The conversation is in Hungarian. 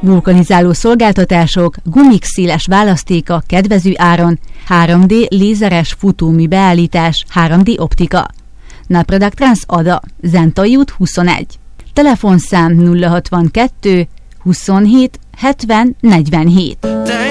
vulkanizáló szolgáltatások, gumik széles választéka kedvező áron, 3D lézeres futómű beállítás, 3D optika. Napradak Ada, Zentai út 21. Telefonszám 062 27 70 47.